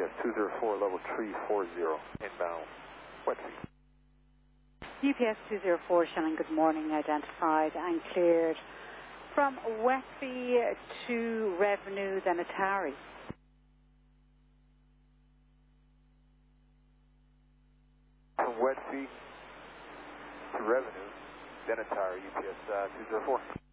UPS 204, level 340, inbound, Wetfee. UPS 204, Shannon, good morning, identified and cleared from Wetfee to Revenue, then Atari. From Wetfee to Revenue, then Atari, UPS 204.